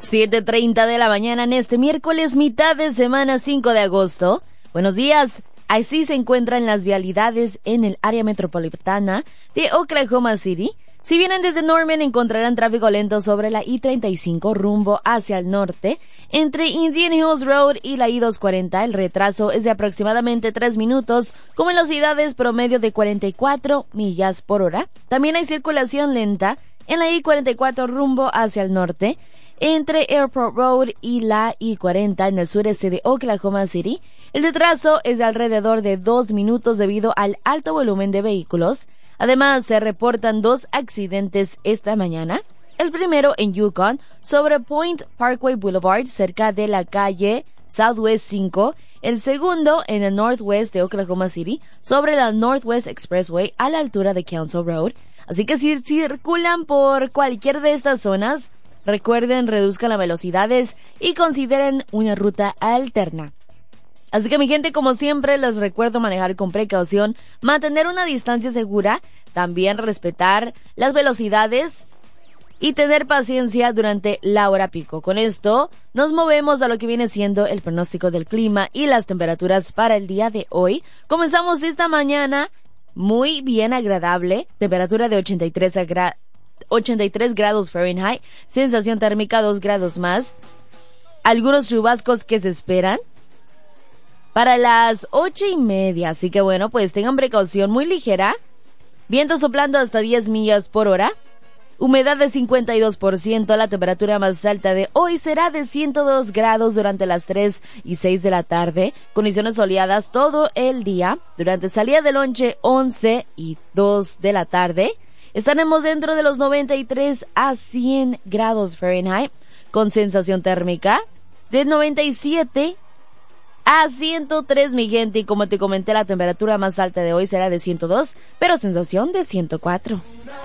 7:30 de la mañana en este miércoles, mitad de semana, 5 de agosto. Buenos días. Así se encuentran las vialidades en el área metropolitana de Oklahoma City. Si vienen desde Norman, encontrarán tráfico lento sobre la I-35 rumbo hacia el norte. Entre Indian Hills Road y la I-240, el retraso es de aproximadamente 3 minutos, con velocidades promedio de 44 millas por hora. También hay circulación lenta en la I-44 rumbo hacia el norte. Entre Airport Road y la I-40 en el sureste de Oklahoma City, el retraso es de alrededor de 2 minutos debido al alto volumen de vehículos. Además, se reportan 2 accidentes esta mañana. El primero en Yukon, sobre Point Parkway Boulevard, cerca de la calle Southwest 5. El segundo en el Northwest de Oklahoma City, sobre la Northwest Expressway, a la altura de Council Road. Así que si circulan por cualquier de estas zonas, recuerden, reduzcan las velocidades y consideren una ruta alterna. Así que mi gente, como siempre, les recuerdo manejar con precaución, mantener una distancia segura, también respetar las velocidades y tener paciencia durante la hora pico. Con esto, nos movemos a lo que viene siendo el pronóstico del clima y las temperaturas para el día de hoy. Comenzamos esta mañana muy bien agradable, temperatura de 83 grados Fahrenheit, sensación térmica 2 grados más, algunos chubascos que se esperan para las 8:30, así que bueno, pues tengan precaución, muy ligera, viento soplando hasta 10 millas por hora, humedad de 52%, la temperatura más alta de hoy será de 102 grados durante las 3 y 6 de la tarde, condiciones soleadas todo el día, durante salida de lonche 11 y 2 de la tarde, estaremos dentro de los 93 a 100 grados Fahrenheit, con sensación térmica de 97 a 103, mi gente, y como te comenté, la temperatura más alta de hoy será de 102, pero sensación de 104.